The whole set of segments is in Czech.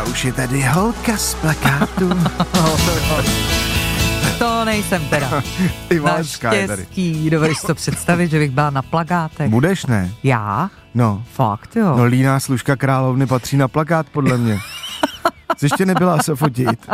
už je tady holka z plakátu. To nejsem teda. Iváška je tady. Naštěstí, dovedeš to představit, že bych byla na plakátech. Budeš, ne? Já? No. Fakt, jo. No, líná služka královny patří na plakát, podle mě. Jsi ještě nebyla se fotit?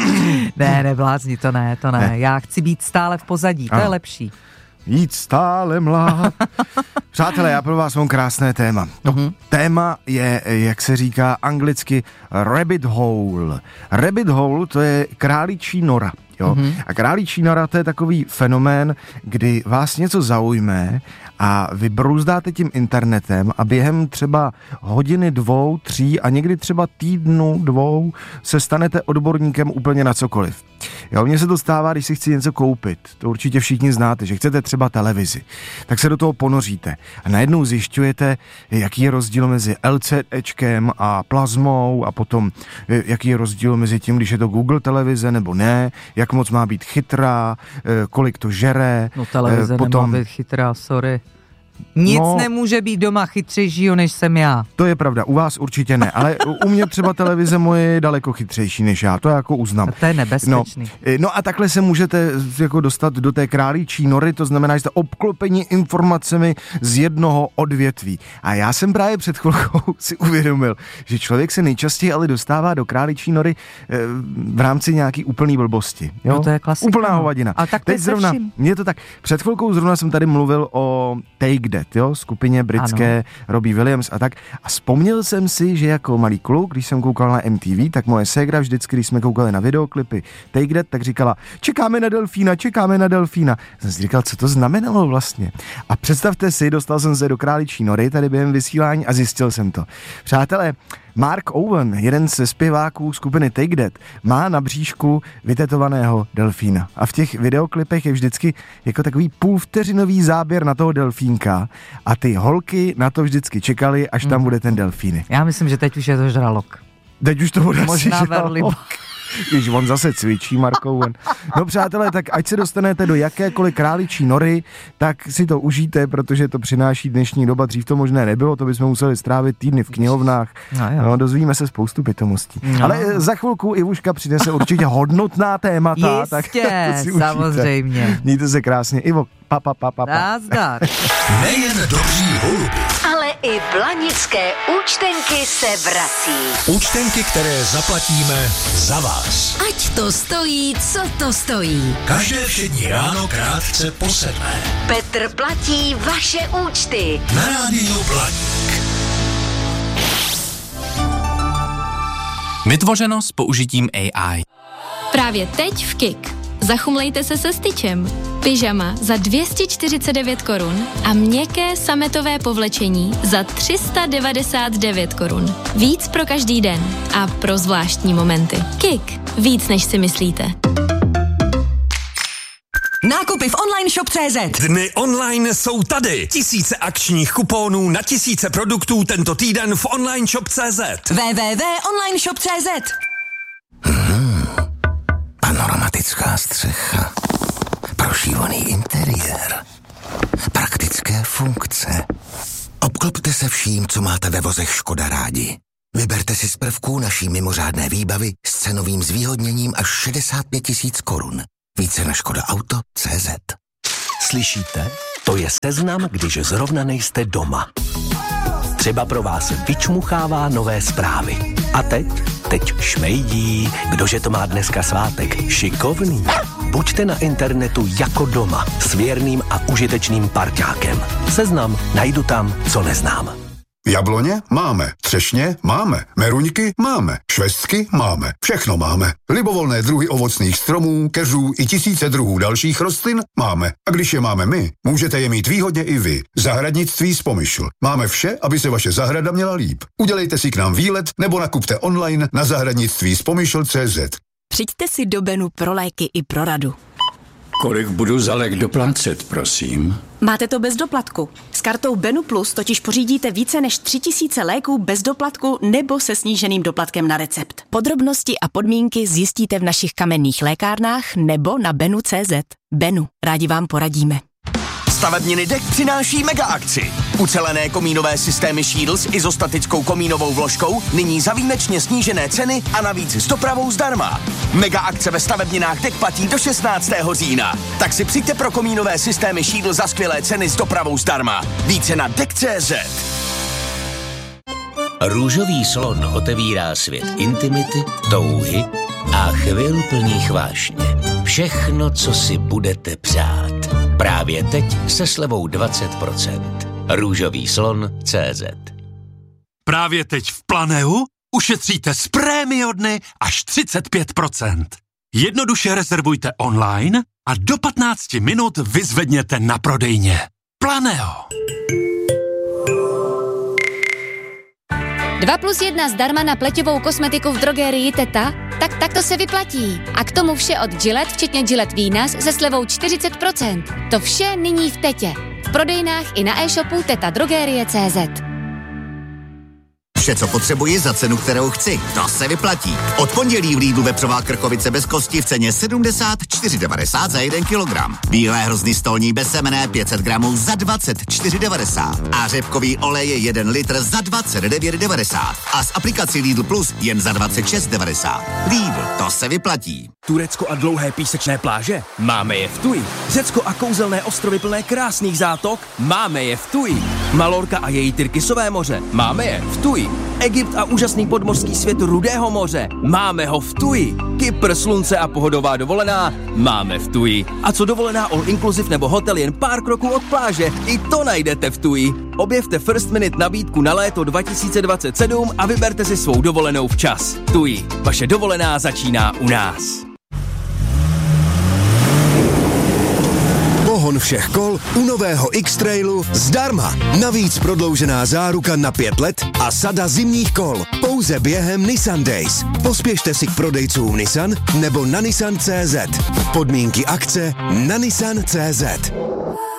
Ne, neblázni, to ne. Já chci být stále v pozadí, to je lepší. Jít stále mlát. Přátelé, já pro vás mám krásné téma. To téma je, jak se říká anglicky, rabbit hole. Rabbit hole, to je králičí nora. Jo? A králičí nora, to je takový fenomén, kdy vás něco zaujme a vy brouzdáte tím internetem a během třeba hodiny, 2, 3 a někdy třeba týdnu, 2 se stanete odborníkem úplně na cokoliv. Jo, mně se to stává, když si chci něco koupit. To určitě všichni znáte, že chcete třeba televizi. Tak se do toho ponoříte a najednou zjišťujete, jaký je rozdíl mezi LCDčkem a plazmou a potom jaký je rozdíl mezi tím, když je to Google televize nebo ne, jak moc má být chytrá, kolik to žere. No televize nemá být chytrá, sorry. Nic nemůže být doma chytřejšího, než jsem já. To je pravda, u vás určitě ne, ale u mě třeba televize moje je daleko chytřejší než já, to jako uznám. To je nebezpečný. No a takhle se můžete jako dostat do té králičí nory, to znamená, že jste obklopeni informacemi z jednoho odvětví. A já jsem právě před chvilkou si uvědomil, že člověk se nejčastěji ale dostává do králičí nory v rámci nějaký úplný blbosti. Jo? No to je klasika. Úplná hovadina. A tak teď zrovna, mě to tak, před chvilkou zrovna jsem tady mluvil o Take That, jo, skupině britské Robbie Williams a tak. A vzpomněl jsem si, že jako malý kluk, když jsem koukal na MTV, tak moje ségra vždycky, když jsme koukali na videoklipy Take That, tak říkala, čekáme na delfína. Jsem si říkal, co to znamenalo vlastně. A představte si, dostal jsem se do králičí nory tady během vysílání a zjistil jsem to. Přátelé, Mark Owen, jeden ze zpěváků skupiny Take That, má na bříšku vytetovaného delfína. A v těch videoklipech je vždycky jako takový půlvteřinový záběr na toho delfínka a ty holky na to vždycky čekaly, až tam bude ten delfínek. Já myslím, že teď už je to žralok. Teď už to bude možná verlibok. Když on zase cvičí, Mark Owen. No přátelé, tak ať se dostanete do jakékoliv králičí nory, tak si to užijte, protože to přináší dnešní doba. Dřív to možné nebylo, to bychom museli strávit týdny v knihovnách. No, dozvíme se spoustu pitomostí. No. Ale za chvilku Ivuška přinese určitě hodnotná témata. Jistě, tak to si samozřejmě. Užijte. Mějte se krásně. Ivo, pa. Nazdar. Nejen dobří holubi, ale i blanické účtenky se vrací. účtenky, které zaplatíme za vás. Ať to stojí, co to stojí. Každé všední ráno krátce po 7. Petr platí vaše účty. Na rádiu Blaník. Vytvořeno s použitím AI. Právě teď v KIK. Zachumlejte se Styčem. Pyžama za 249 korun a měkké sametové povlečení za 399 korun. Víc pro každý den a pro zvláštní momenty. KIK. Víc, než si myslíte. Nákupy v onlineshop.cz. Dny online jsou tady. Tisíce akčních kuponů na tisíce produktů tento týden v onlineshop.cz. www.onlineshop.cz. Panoramatická střecha, prošívaný interiér, praktické funkce. Obklopte se vším, co máte ve vozech Škoda rádi. Vyberte si z prvků naší mimořádné výbavy s cenovým zvýhodněním až 65 000 korun. Více na škodaauto.cz. Slyšíte? To je seznam, když zrovna nejste doma. Třeba pro vás vyčmuchává nové zprávy. A teď šmejdí, kdože to má dneska svátek, šikovný. Buďte na internetu jako doma, s věrným a užitečným parťákem. Seznam najdu tam, co neznám. Jabloně máme, třešně máme, meruňky máme, švestky máme, všechno máme. Libovolné druhy ovocných stromů, keřů i tisíce druhů dalších rostlin máme. A když je máme my, můžete je mít výhodně i vy. Zahradnictví z Pomyšl. Máme vše, aby se vaše zahrada měla líp. Udělejte si k nám výlet nebo nakupte online na zahradnictví.cz. Přijďte si do Benu pro léky i pro radu. Kolik budu za lék doplácet, prosím? Máte to bez doplatku. S kartou Benu Plus totiž pořídíte více než 3000 léků bez doplatku nebo se sníženým doplatkem na recept. Podrobnosti a podmínky zjistíte v našich kamenných lékárnách nebo na benu.cz. Benu, rádi vám poradíme. Stavebniny Dek přináší mega akci. Ucelené komínové systémy Shield s izostatickou komínovou vložkou nyní za výjimečně snížené ceny a navíc s dopravou zdarma. Mega akce ve stavebninách Dek platí do 16. října. Tak si přijďte pro komínové systémy Shield za skvělé ceny s dopravou zdarma. Více na Dek.cz. Růžový slon otevírá svět intimity, touhy a chvil plných vášně. Všechno, co si budete přát. Právě teď se slevou 20%. Růžový slon.cz. Právě teď v Planeu ušetříte z Prémio dny až 35%. Jednoduše rezervujte online a do 15 minut vyzvedněte na prodejně. Planeo. 2+1 zdarma na pleťovou kosmetiku v drogerii Teta? Tak to se vyplatí. A k tomu vše od Gillette, včetně Gillette Venus se slevou 40%. To vše nyní v Tetě. V prodejnách i na e-shopu tetadrogerie.cz. Vše, co potřebuji za cenu, kterou chci. To se vyplatí. Od pondělí v Lidlu vepřová krkovice bez kosti v ceně 74,90 za 1 kilogram. Bílé hrozny stolní bez semene 500 gramů za 24,90. A řepkový olej je 1 litr za 29,90. A s aplikací Lidl Plus jen za 26,90. Lidl, to se vyplatí. Turecko a dlouhé písečné pláže? Máme je v Tuji. Řecko a kouzelné ostrovy plné krásných zátok? Máme je v Tuji. Malorka a její Tyrkisové moře? Máme je v Tuji. Egypt a úžasný podmořský svět Rudého moře? Máme ho v Tuji. Kypr, slunce a pohodová dovolená? Máme v Tuji. A co dovolená all inclusive nebo hotel jen pár kroků od pláže? I to najdete v Tuji. Objevte First Minute nabídku na léto 2027 a vyberte si svou dovolenou včas. Tuji. Vaše dovolená začíná u nás. Pohon všech kol u nového X-Trailu zdarma. Navíc prodloužená záruka na 5 let a sada zimních kol. Pouze během Nissan Days. Pospěšte si k prodejcům Nissan nebo na Nissan.cz. Podmínky akce na Nissan.cz.